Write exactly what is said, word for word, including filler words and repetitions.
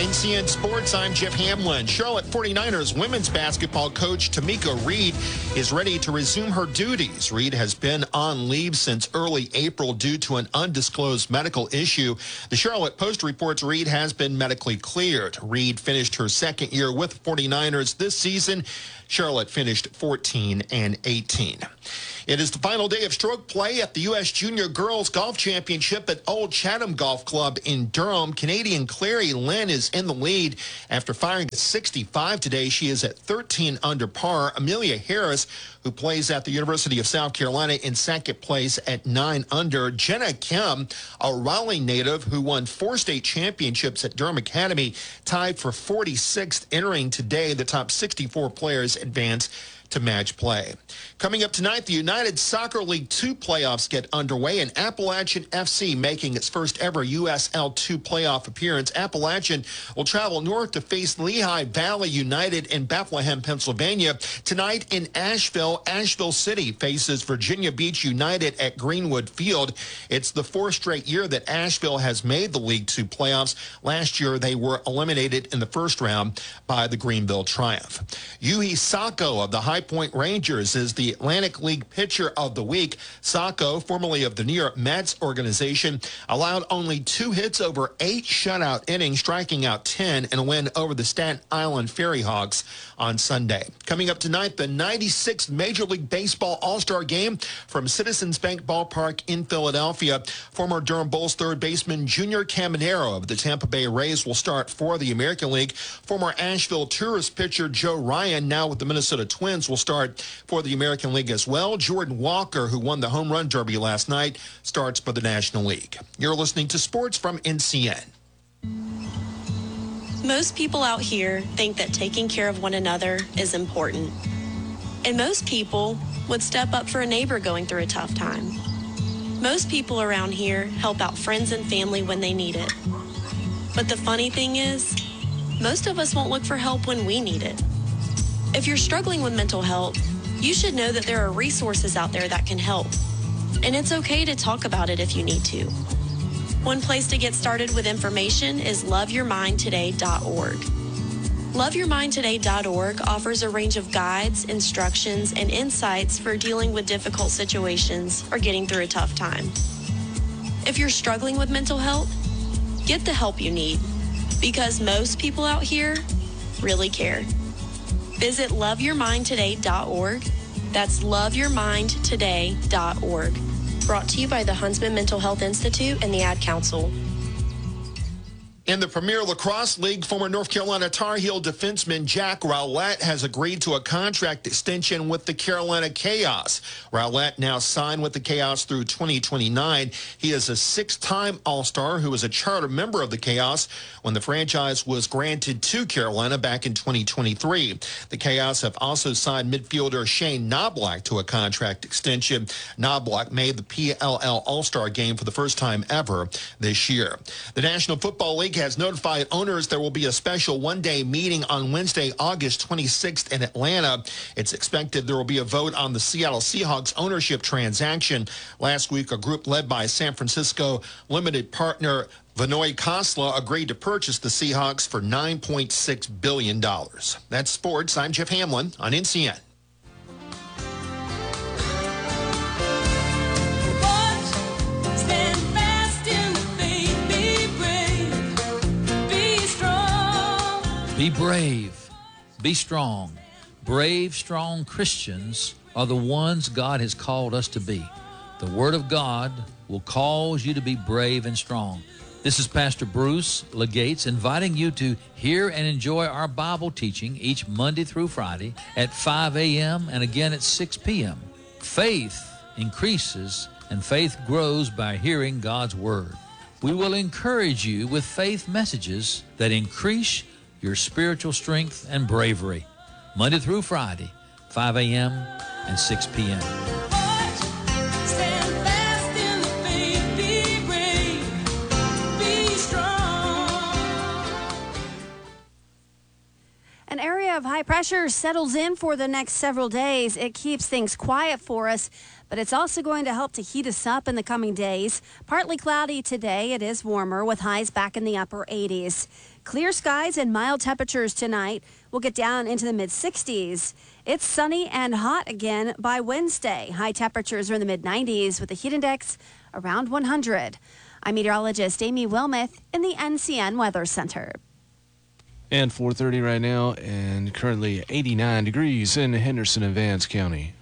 N C N Sports, I'm Jeff Hamlin. Charlotte forty-niners women's basketball coach Tamika Reed is ready to resume her duties. Reed has been on leave since early April due to an undisclosed medical issue. The Charlotte Post reports Reed has been medically cleared. Reed finished her second year with the forty-niners this season. Charlotte finished fourteen and eighteen. It is the final day of stroke play at the U S Junior Girls Golf Championship at Old Chatham Golf Club in Durham. Canadian Clary Lynn is in the lead after firing a sixty-five today. She is at thirteen under par. Amelia Harris, who plays at the University of South Carolina, in second place at nine under. Jenna Kim, a Raleigh native who won four state championships at Durham Academy, tied for forty-sixth entering today. The top sixty-four players advance to match play. Coming up tonight, the United Soccer League two playoffs get underway, and Appalachian F C making its first ever U S L two playoff appearance. Appalachian will travel north to face Lehigh Valley United in Bethlehem, Pennsylvania. Tonight in Asheville, Asheville City faces Virginia Beach United at Greenwood Field. It's the fourth straight year that Asheville has made the League two playoffs. Last year, they were eliminated in the first round by the Greenville Triumph. Yui Sako of the High Point Rangers is the Atlantic League Pitcher of the Week. Sako, formerly of the New York Mets organization, allowed only two hits over eight shutout innings, striking out ten in a win over the Staten Island Ferry Hawks on Sunday. Coming up tonight, the ninety-sixth Major League Baseball All-Star Game from Citizens Bank Ballpark in Philadelphia. Former Durham Bulls third baseman Junior Caminero of the Tampa Bay Rays will start for the American League. Former Asheville Tourist pitcher Joe Ryan, now with the Minnesota Twins, will start for the American League as well. Jordan Walker, who won the Home Run Derby last night, starts for the National League. You're listening to Sports from N C N. Most people out here think that taking care of one another is important. And most people would step up for a neighbor going through a tough time. Most people around here help out friends and family when they need it. But the funny thing is, most of us won't look for help when we need it. If you're struggling with mental health, you should know that there are resources out there that can help. And it's okay to talk about it if you need to. One place to get started with information is love your mind today dot org. love your mind today dot org offers a range of guides, instructions, and insights for dealing with difficult situations or getting through a tough time. If you're struggling with mental health, get the help you need, because most people out here really care. Visit love your mind today dot org. That's love your mind today dot org. Brought to you by the Huntsman Mental Health Institute and the Ad Council. In the Premier Lacrosse League, former North Carolina Tar Heel defenseman Jack Rowlett has agreed to a contract extension with the Carolina Chaos. Rowlett now signed with the Chaos through twenty twenty-nine. He is a six-time All-Star who was a charter member of the Chaos when the franchise was granted to Carolina back in twenty twenty-three. The Chaos have also signed midfielder Shane Knobloch to a contract extension. Knobloch made the P L L All-Star game for the first time ever this year. The National Football League has notified owners there will be a special one-day meeting on Wednesday, August twenty-sixth in Atlanta. It's expected there will be a vote on the Seattle Seahawks ownership transaction. Last week, a group led by San Francisco limited partner Vinoy Khosla agreed to purchase the Seahawks for nine point six billion dollars. That's sports. I'm Jeff Hamlin on N C N. Be brave, be strong. Brave, strong Christians are the ones God has called us to be. The Word of God will cause you to be brave and strong. This is Pastor Bruce Legates inviting you to hear and enjoy our Bible teaching each Monday through Friday at five a.m. and again at six p.m. Faith increases and faith grows by hearing God's Word. We will encourage you with faith messages that increase your spiritual strength and bravery. Monday through Friday, five a.m. and six p.m. An area of high pressure settles in for the next several days. It keeps things quiet for us, but it's also going to help to heat us up in the coming days. Partly cloudy today. It is warmer with highs back in the upper eighties. Clear skies and mild temperatures tonight. We'll get down into the mid sixties. It's sunny and hot again by Wednesday. High temperatures are in the mid nineties with the heat index around one hundred. I'm meteorologist Amy Wilmoth in the N C N Weather Center. And four thirty right now, and currently eighty-nine degrees in Henderson and Vance County.